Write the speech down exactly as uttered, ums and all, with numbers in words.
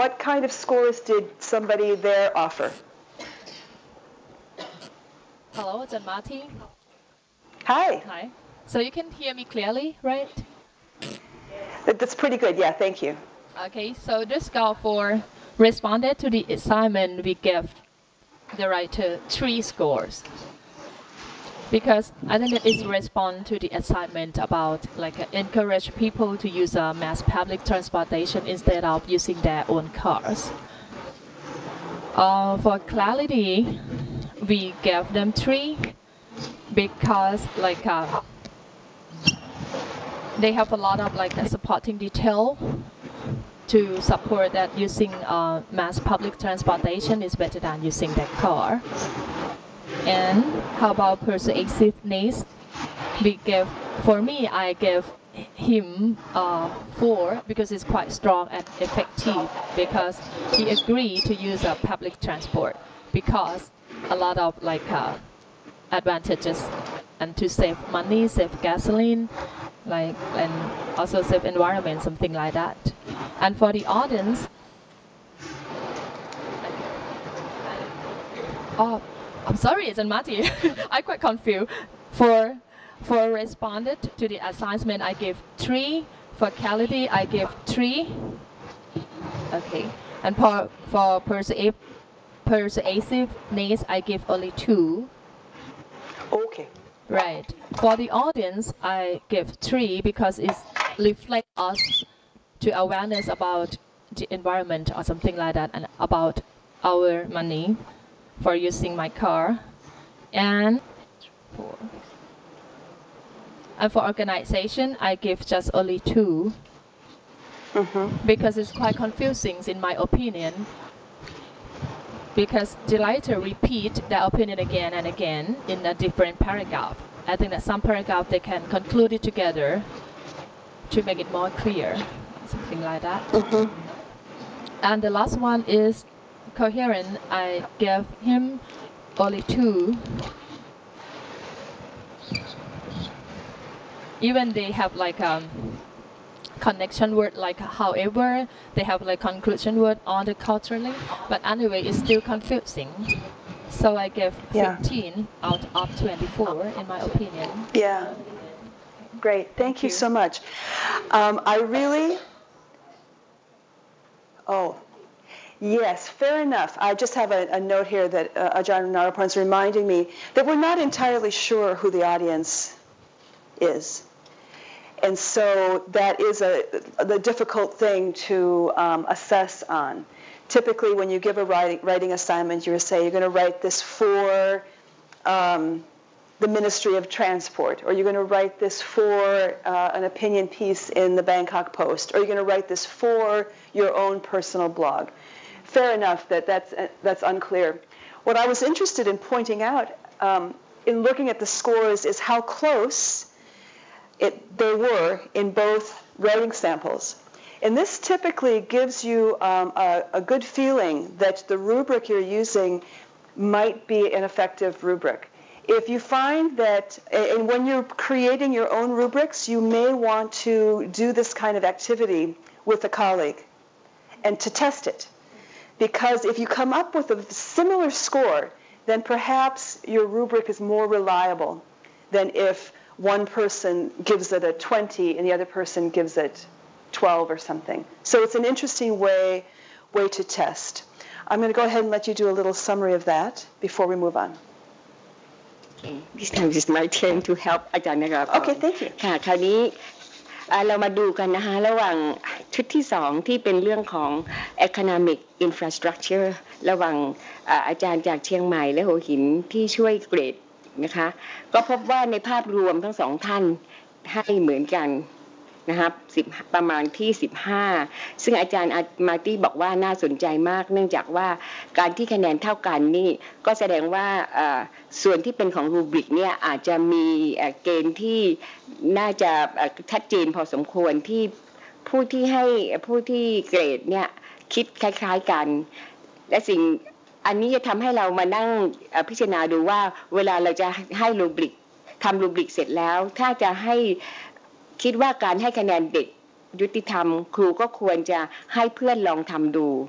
what kind of scores did somebody there offer? Hello, it's Marty. Hi. Hi. So you can hear me clearly, right? That's pretty good. Yeah, thank you. Okay, so this score for responded to the assignment, we give the writer three scores. Because I think it is respond to the assignment about like uh, encourage people to use uh, mass public transportation instead of using their own cars. Uh, for clarity, we gave them three because like uh, they have a lot of like a supporting detail to support that using uh, mass public transportation is better than using their car. And how about persuasiveness? We give, for me, I give him uh, four because it's quite strong and effective because he agreed to use a public transport because a lot of like uh, advantages and to save money, save gasoline, like and also save environment, something like that. And for the audience, oh, I'm sorry, it's Marty. I'm quite confused. For for responded to the assignment, I give three. For quality, I give three. Okay, and for for persuasive persuasiveness, I give only two. Okay. Right. For the audience, I give three because it reflects us to awareness about the environment or something like that, and about our money for using my car. And four. And for organization, I give just only two. Mm-hmm. Because it's quite confusing in my opinion. Because the writer repeat their opinion again and again in a different paragraph. I think that some paragraph they can conclude it together to make it more clear, something like that. Mm-hmm. And the last one is coherent. I gave him only two. Even they have like um connection word like however, they have like conclusion word on the culturally, but anyway it's still confusing. So I give fifteen yeah. out of twenty-four in my opinion. Yeah. Great. Thank, Thank you. you so much. Um, I really oh yes, fair enough. I just have a, a note here that uh, Ajahn Narapan is reminding me that we're not entirely sure who the audience is. And so that is a the difficult thing to um, assess on. Typically, when you give a writing, writing assignment, you say you're going to write this for um, the Ministry of Transport, or you're going to write this for uh, an opinion piece in the Bangkok Post, or you're going to write this for your own personal blog. Fair enough that that's, uh, that's unclear. What I was interested in pointing out um, in looking at the scores is how close It, they were in both writing samples. And this typically gives you um, a, a good feeling that the rubric you're using might be an effective rubric. If you find that, and when you're creating your own rubrics, you may want to do this kind of activity with a colleague and to test it. Because if you come up with a similar score, then perhaps your rubric is more reliable than if one person gives it a twenty and the other person gives it twelve or something. So it's an interesting way, way to test. I'm going to go ahead and let you do a little summary of that before we move on. Okay. This time is my turn to help อาจารย์นะครับ Okay, thank you. ค่ะคราวนี้เรามาดูกันนะคะระหว่างชุดที่สองที่เป็นเรื่องของ economic infrastructure ระหว่างอาจารย์จากเชียงใหม่และหัวหินที่ช่วยเกรดนะคะก็พบว่าในภาพรวมทั้งสองท่านให้เหมือนกันนะครับสิบประมาณที่สิบห้าซึ่งอาจารย์มาร์ตี้บอกว่าน่าสนใจมากเนื่องจากว่าการที่คะแนนเท่ากันนี่ก็แสดงว่าส่วนที่เป็นของรูบริกเนี่ยอาจจะมีเกณฑ์ที่น่าจะชัดเจนพอสมควรที่ผู้ที่ให้ผู้ที่เกรดเนี่ยคิดคล้ายๆกันและสิ่งอันนี้จะทำให้เรามานั่งพิจารณาดูว่าเวลาเราจะให้รูบริกทำรูบริกเสร็จแล้วถ้าจะให้คิดว่าการให้คะแนนเด็กยุติธรรมครูก็ควรจะให้เพื่อนลองทำดู